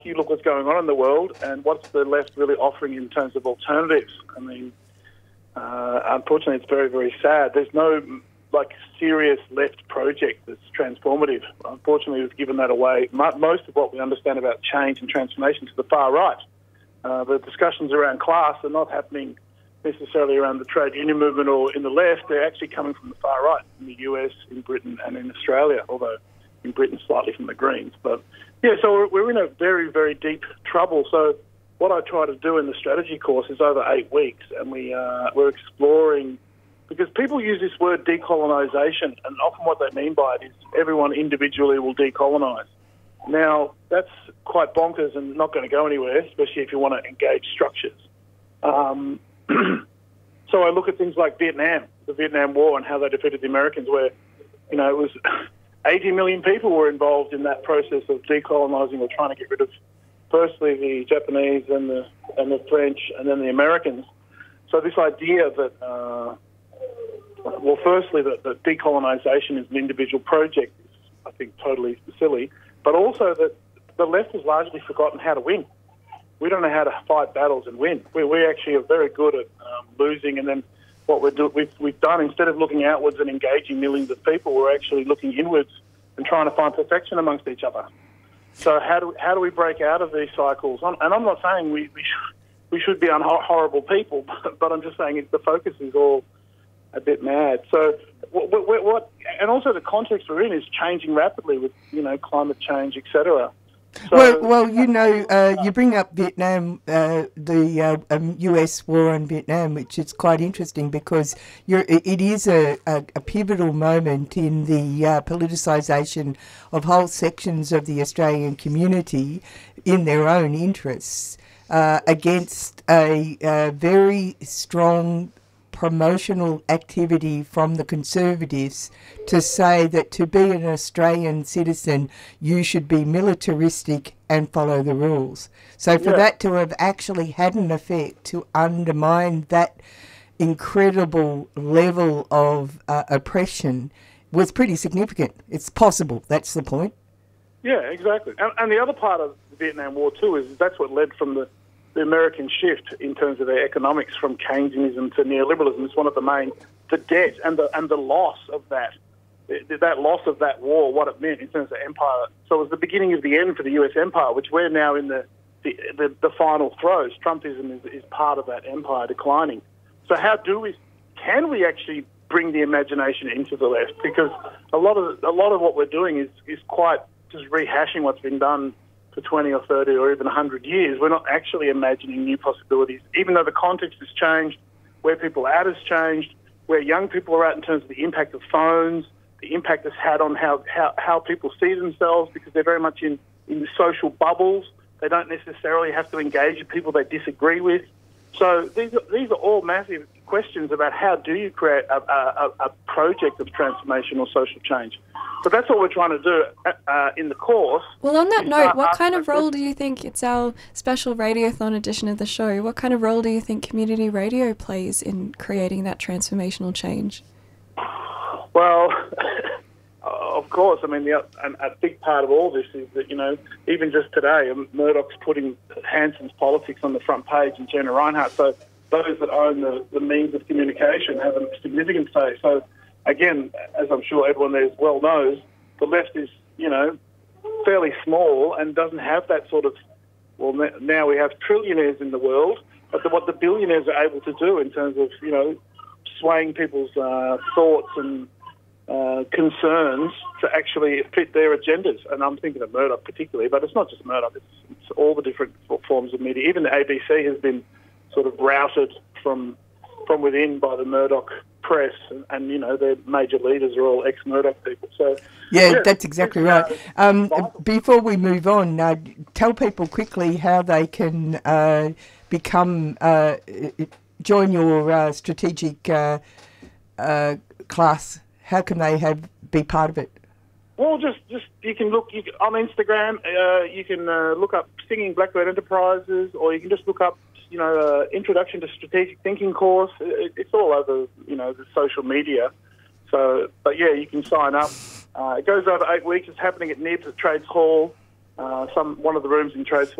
you look what's going on in the world and what's the left really offering in terms of alternatives. I mean, unfortunately, it's very, very sad. There's no serious left project that's transformative. Unfortunately, we've given that away. Most of what we understand about change and transformation to the far right. The discussions around class are not happening necessarily around the trade union movement or in the left. They're actually coming from the far right in the US, in Britain and in Australia, although in Britain slightly from the Greens. But yeah, so we're in a very, very deep trouble. So what I try to do in the strategy course is over 8 weeks, and we're exploring, because people use this word decolonisation, and often what they mean by it is everyone individually will decolonise. Now, that's quite bonkers and not going to go anywhere, especially if you want to engage structures. So I look at things like Vietnam, the Vietnam War, and how they defeated the Americans, where, it was 80 million people were involved in that process of decolonising or trying to get rid of, firstly, the Japanese and the French and then the Americans. So this idea that, firstly, that decolonisation is an individual project is, I think, totally silly, but also that the left has largely forgotten how to win. We don't know how to fight battles and win. We actually are very good at losing, and then what we've done, instead of looking outwards and engaging millions of people, we're actually looking inwards and trying to find perfection amongst each other. So how do we break out of these cycles? And I'm not saying we should be horrible people, but I'm just saying the focus is all a bit mad. So and also the context we're in is changing rapidly with climate change, etc. So, you bring up Vietnam, the US war on Vietnam, which is quite interesting because it is a pivotal moment in the politicisation of whole sections of the Australian community in their own interests against a very strong promotional activity from the Conservatives to say that to be an Australian citizen, you should be militaristic and follow the rules. So for that to have actually had an effect to undermine that incredible level of oppression was pretty significant. It's possible. That's the point. Yeah, exactly. And the other part of the Vietnam War too is that's what led from the American shift in terms of their economics from Keynesianism to neoliberalism. Is one of the debt and the loss of that loss of that war, what it meant in terms of empire. So it was the beginning of the end for the US empire, which we're now in the final throes. Trumpism is part of that empire declining. So can we actually bring the imagination into the left? Because a lot of what we're doing is quite just rehashing what's been done for 20 or 30 or even 100 years. We're not actually imagining new possibilities, even though the context has changed, where people are at has changed, where young people are at in terms of the impact of phones, the impact it's had on how people see themselves, because they're very much in social bubbles. They don't necessarily have to engage with people they disagree with. So these are all massive questions about how do you create a project of transformation or social change. So that's what we're trying to do in the course. Well, on that note, what kind of role do you think, it's our special Radiothon edition of the show, what kind of role do you think community radio plays in creating that transformational change? Well, of course. I mean, a big part of all this is that, even just today, Murdoch's putting Hanson's Politics on the front page and Jenna Reinhardt. So those that own the means of communication have a significant say. So again, as I'm sure everyone there well knows, the left is, fairly small and doesn't have that sort of, now we have trillionaires in the world, but what the billionaires are able to do in terms of, swaying people's thoughts and concerns to actually fit their agendas. And I'm thinking of Murdoch particularly, but it's not just Murdoch, it's all the different forms of media. Even the ABC has been sort of routed from within by the Murdoch press, and their major leaders are all ex-Murdoch people. So that's exactly right. Before we move on, tell people quickly how they can join your strategic class. How can they be part of it? Well, just you can look on Instagram. You can look up Singing Blackbird Enterprises, or you can just look up Introduction to Strategic Thinking course. It's all over, the social media. So, but yeah, you can sign up. It goes over 8 weeks. It's happening at NIBS at Trades Hall. one of the rooms in Trades